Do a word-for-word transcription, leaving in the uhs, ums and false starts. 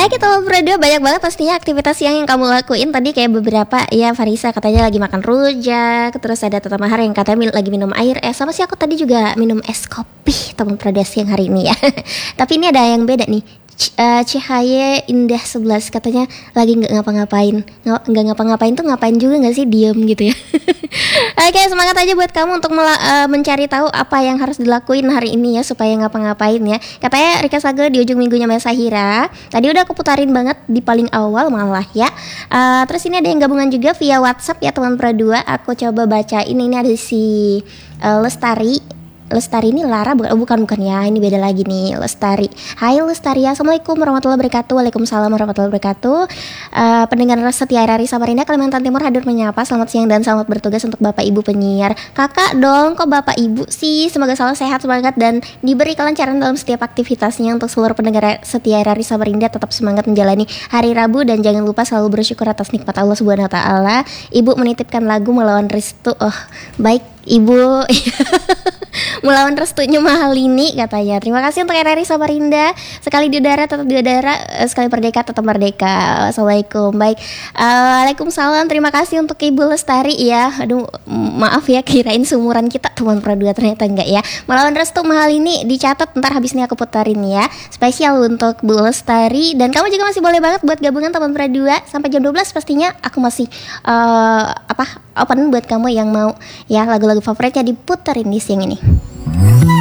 Oke teman berdua, banyak banget pastinya aktivitas yang, yang kamu lakuin tadi. Kayak beberapa ya, Farisa katanya lagi makan rujak. Terus ada Tata Mahar yang katanya lagi minum air es. Sama sih aku tadi juga minum es kopi teman berdua siang hari ini ya. Tapi ini ada yang beda nih. C- uh, Cihaye Indah sebelas katanya lagi nggak ngapa-ngapain. Nggak nggak ngapa-ngapain tuh ngapain juga nggak sih, diem gitu ya. Oke, semangat aja buat kamu untuk mela- uh, mencari tahu apa yang harus dilakuin hari ini ya supaya ngapa-ngapain ya. Katanya Rika Sage di ujung minggunya Mbak Sahira. Tadi udah aku putarin banget di paling awal malah ya. Uh, terus ini ada yang gabungan juga via WhatsApp ya teman Pradua. Aku coba bacain, ini ada si uh, Lestari. Lestari ini Lara bukan, oh, bukan bukan ya, ini beda lagi nih. Lestari. Hai Lestari, assalamualaikum warahmatullahi wabarakatuh. Waalaikumsalam warahmatullahi wabarakatuh. Uh, pendengar setia R R I Samarinda Kalimantan Timur hadir menyapa. Selamat siang dan selamat bertugas untuk Bapak Ibu penyiar. Kakak dong, kok Bapak Ibu sih? Semoga selalu sehat, semangat dan diberi kelancaran dalam setiap aktivitasnya. Untuk seluruh pendengar setia R R I Samarinda tetap semangat menjalani hari Rabu dan jangan lupa selalu bersyukur atas nikmat Allah Subhanahu wa taala. Ibu menitipkan lagu Melawan Restu. Oh, baik Ibu. Melawan restunya Mahalini katanya. Terima kasih untuk R R I Samarinda. Sekali di udara tetap di udara, sekali merdeka tetap merdeka. Assalamualaikum. Baik. Uh, Waalaikumsalam. Terima kasih untuk Ibu Lestari ya. Aduh, maaf ya kirain seumuran kita teman Pradua, ternyata enggak ya. Melawan restu Mahalini dicatat, ntar habis ini aku putarin ya. Spesial untuk Bu Lestari. Dan kamu juga masih boleh banget buat gabungan teman Pradua sampai jam dua belas pastinya aku masih uh, apa open buat kamu yang mau ya lagu-lagu favoritnya diputerin di siang ini.